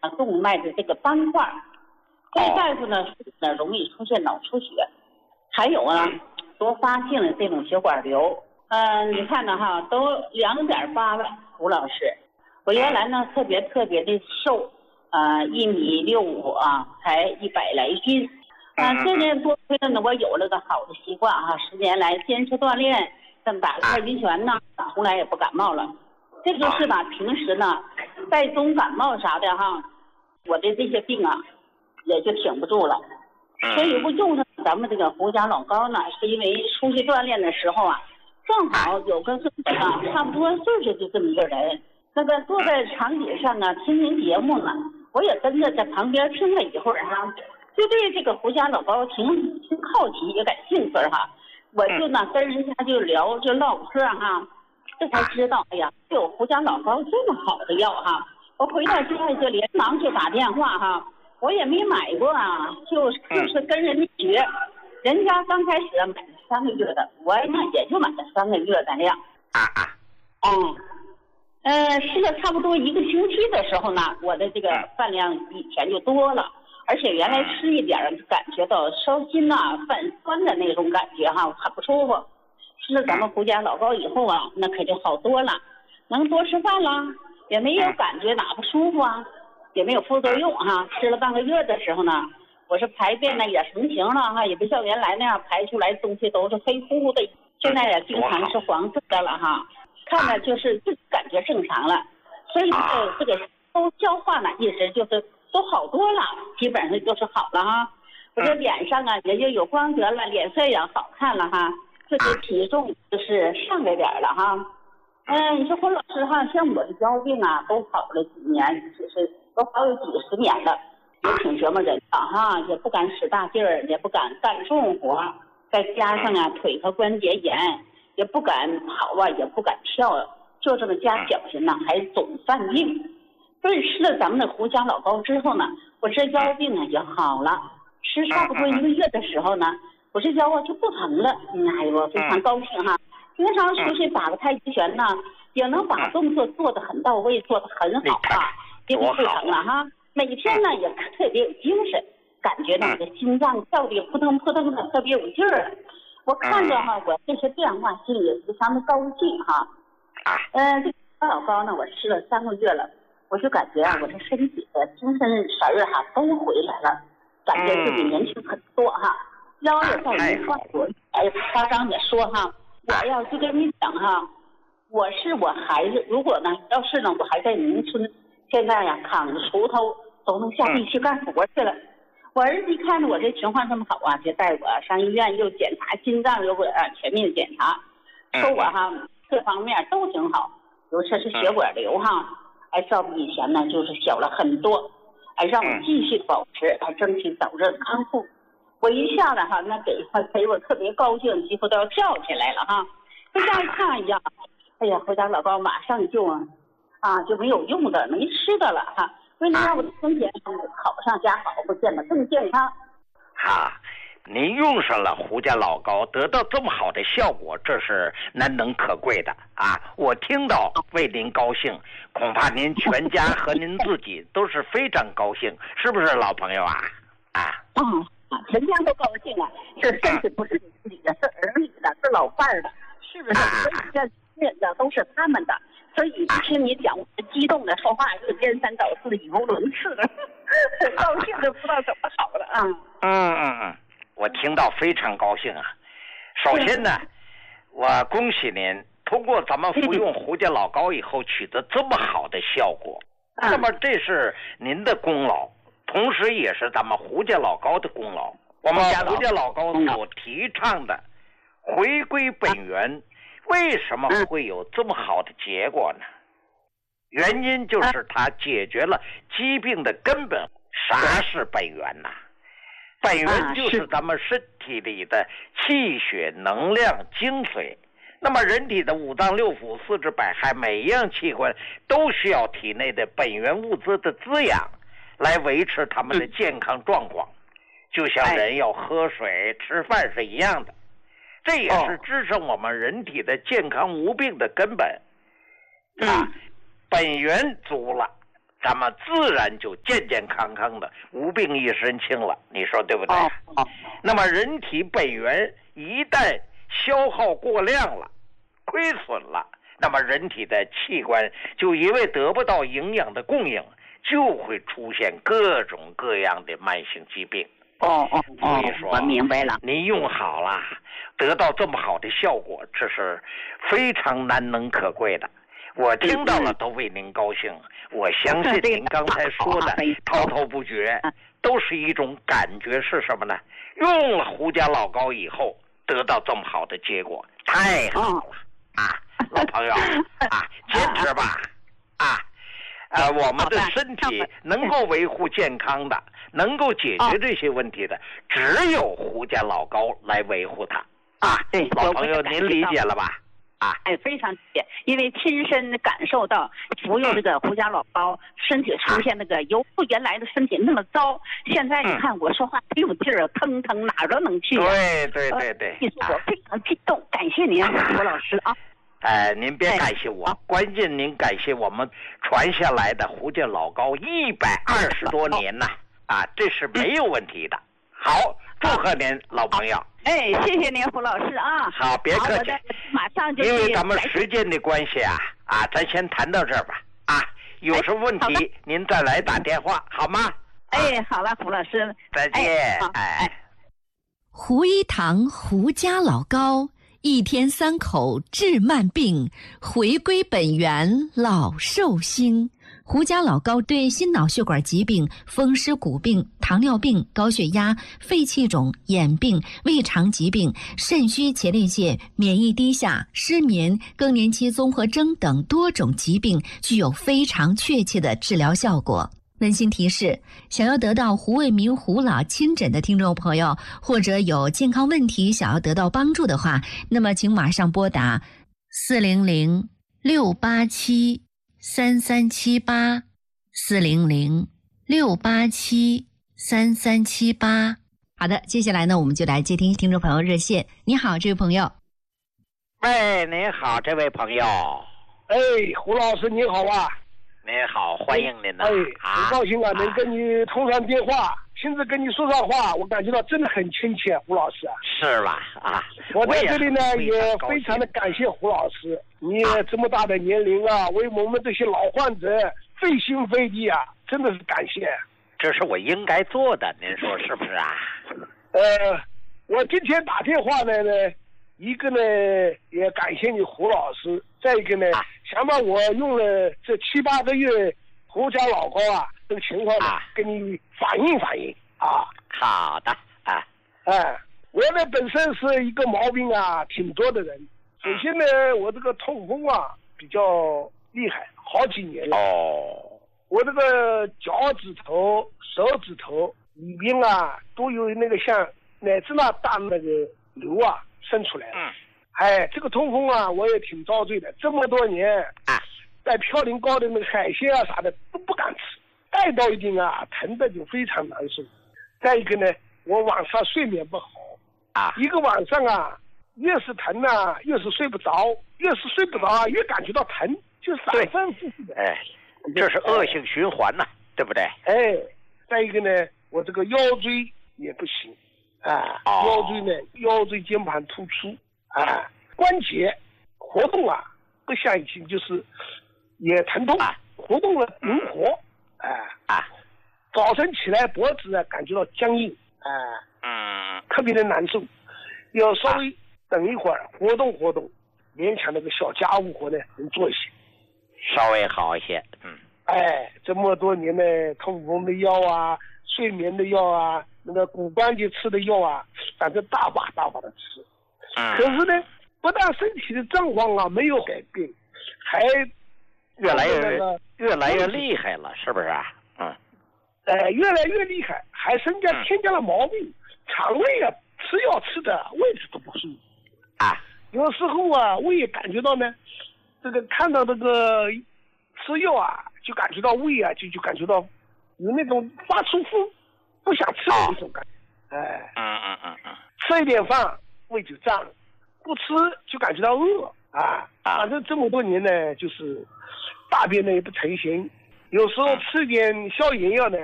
动脉的这个斑块，所以大夫呢容易出现脑出血，还有呢多发性的这种血管瘤。你看呢哈，都2.8了，胡老师。我原来呢特别的瘦，1.65米啊，才100来斤。这年多亏了呢，我有了个好的习惯哈，10年来坚持锻炼，这么打了太极拳呢，从来也不感冒了。这就是吧，平时呢带重感冒啥的哈，我的这些病啊也就挺不住了。所以我用上咱们这个胡家老膏呢，是因为出去锻炼的时候啊，正好有个跟我呢差不多岁数的这么一个人，那个坐在长椅上啊听您节目呢，我也跟着在旁边听了一会儿哈，就对这个胡家老膏挺好奇也感兴趣哈，我就呢跟人家就聊就唠嗑哈，这才知道哎呀，有胡家老膏这么好的药哈，我回到家就连忙就打电话哈，我也没买过啊，就是跟人家学，人家刚开始买了3个月的，我呢也就买了3个月的量。吃了差不多1个星期的时候呢，我的这个饭量以前就多了，而且原来吃一点感觉到烧心呐、泛酸的那种感觉哈，很不舒服。吃了咱们胡家老膏以后啊，那可就好多了，能多吃饭了，也没有感觉哪不舒服啊，也没有副作用哈。吃了半个月的时候呢，我是排便呢也成型了哈，也不像原来那样排出来东西都是黑乎乎的，现在也经常是黄色的了哈。看着就是感觉正常了，所以这个都消化呢，意思就是都好多了，基本上就是好了哈。我这脸上啊也就有光泽了，脸色也好看了哈，这个体重就是上来点了哈。你说胡老师哈，像我的腰病啊都好了几年，就是都好有几10年了，也挺折磨人的哈，也不敢使大劲儿，也不敢干重活，再加上啊腿和关节炎。也不敢跑啊，也不敢跳，就这么加小心呢，还总犯病。所以吃了咱们的胡家老膏之后呢，我这腰病啊也好了。吃差不多1个月的时候呢，我这腰啊就不疼了。哎呦，非常高兴哈！平常出去打个太极拳呢，也能把动作做得很到位，做得很好啊，也不疼了哈。每天呢也特别有精神，感觉那个心脏跳得扑腾扑腾的，特别有劲儿。我看着哈，我这些变化心里也非常的高兴哈。这个老膏呢，我吃了3个月了，我就感觉啊，我这身体的精神神儿哈都回来了，感觉自己年轻很多哈，腰也在没换过。夸张的说哈，我要就跟你讲哈，我孩子，如果呢，要是呢，我还在农村，现在呀扛着锄头都能下地去干活去了。我儿子一看着我这情况这么好啊，就带我上医院，又检查心脏，又全面检查，说我哈各方面都挺好，尤其是血管瘤哈，照比以前呢就是小了很多，让我继续保持，争取早日康复。我一下子哈，那给我特别高兴，几乎都要跳起来了哈。回家一看呀，哎呀，回家老高马上就没有用的，没吃的了哈。为了让我的身体好上加好，不见得更健康。 您用上了胡家老膏，得到这么好的效果，这是难能可贵的啊！我听到为您高兴，恐怕您全家和您自己都是非常高兴，是不是老朋友啊？ 全家都高兴啊！这身体不是你自己的，是儿女的，是老伴儿的，是不是？所以这都是他们的。所以一听你讲，我激动的说话就颠三倒四、语无伦次的，高兴的不知道怎么好了我听到非常高兴啊！首先呢，我恭喜您通过咱们服用胡家老膏以后取得这么好的效果，那么这是您的功劳，同时也是咱们胡家老膏的功劳。我们胡家老膏所提倡的回归本源。为什么会有这么好的结果呢？原因就是它解决了疾病的根本。啥是本源呢？本源就是咱们身体里的气血、能量、精髓。那么人体的5脏6腑、4肢百骸，每一样器官都需要体内的本源物质的滋养，来维持他们的健康状况。就像人要喝水、吃饭是一样的。这也是支撑我们人体的健康无病的根本。本源足了， 咱们自然就健健康康的，无病一身轻了。你说对不对？那么人体本源一旦消耗过量了，亏损了，那么人体的器官就因为得不到营养的供应，就会出现各种各样的慢性疾病。所以说我明白了。 您用好了，得到这么好的效果，这是非常难能可贵的。我听到了都为您高兴。我相信您刚才说的滔滔不绝，都是一种感觉，是什么呢？用了胡家老膏以后，得到这么好的结果，太好了啊！老朋友啊，坚持吧啊！我们的身体能够维护健康的，能够解决这些问题的，只有胡家老膏来维护它啊！ 对， 老朋友，您理解了吧？ 非常理解，因为亲身感受到服用这个胡家老膏，身体出现那个由原来的身体那么糟，现在你看我说话没有劲儿，腾哪儿都能去。 对， 我非常激动，感谢您，胡老师啊。 您别感谢我，关键您感谢我们传下来的胡家老膏120多年呐，这是没有问题的。好，祝贺您，老朋友。 谢谢您，胡老师啊。 好，别客气。 马上就因为咱们时间的关系咱先谈到这儿吧。有什么问题您再来打电话，好吗？ 好了，胡老师， 再见。 胡一堂胡家老膏，1天3口治慢病，回归本源老寿星。胡家老膏对心脑血管疾病、风湿骨病、糖尿病、高血压、肺气肿、眼病、胃肠疾病、肾虚前列腺、免疫低下、失眠、更年期综合征等多种疾病具有非常确切的治疗效果。温馨提示：想要得到胡卫民胡老亲诊的听众朋友，或者有健康问题想要得到帮助的话，那么请马上拨打400-687-3378，400-687-3378。好的，接下来呢，我们就来接听听众朋友热线。你好，这位朋友。 喂，您好，这位朋友。 胡老师您好啊。 您好，欢迎您呐！ 很高兴能跟你通上电话，亲自跟你说上话，我感觉到真的很亲切，胡老师。 是吧？ 我在这里呢也非常的感谢胡老师，你这么大的年龄为我们这些老患者费心费力真的是感谢。 这是我应该做的，您说是不是啊？ 我今天打电话呢，一个呢也感谢你胡老师，再一个呢想把我用了这7、8个月胡家老膏这个情况跟你反映反映好的我呢本身是一个毛病挺多的人。首先呢，我这个痛风比较厉害，好几年了。我这个脚趾头、手指头里边都有那个像奶子那大那个瘤生出来了。这个痛风我也挺遭罪的，这么多年在嘌呤高的那个海鲜啥的都不敢吃，带到一定疼的就非常难受。再一个呢，我晚上睡眠不好一个晚上越是疼越是睡不着，越是睡不着越感觉到疼，就反反复复的。 这是恶性循环对不对？ 再一个呢，我这个腰椎也不行腰椎间盘突出关节活动不像以前，就是也疼痛活动了灵活早晨起来脖子感觉到僵硬特别的难受，要稍微等一会儿活动活动，勉强那个小家务活呢能做一些， 稍微好一些。 这么多年呢，痛风的药睡眠的药那个骨关节吃的药反正大把的吃。可是呢，不但身体的状况没有改变，还越来越厉害了，是不是越来越厉害，还添加了毛病，肠胃吃药吃的位置都不舒服有时候胃也感觉到呢，这个看到这个吃药就感觉到胃就感觉到有那种发出不想吃的那种感觉吃一点饭胃就胀，不吃就感觉到饿反正这么多年呢，就是大便呢也不成形有时候吃点消炎药呢，